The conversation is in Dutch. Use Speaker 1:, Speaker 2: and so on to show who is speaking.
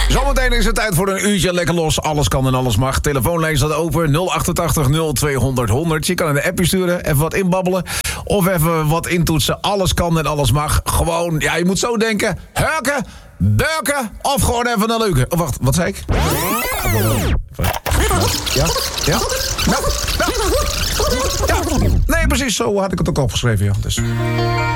Speaker 1: Zometeen is het tijd voor een uurtje lekker los. Alles kan en alles mag. Telefoonlijn staat open. 088 0200 100. Je kan een appje sturen, even wat inbabbelen. Of even wat intoetsen. Alles kan en alles mag. Gewoon, ja, je moet zo denken. Hurken, burken of gewoon even een leuke. Oh, wacht, wat zei ik? Ja? Ja? Nou. Ja. Nee, precies, zo had ik het ook opgeschreven, ja. Dus.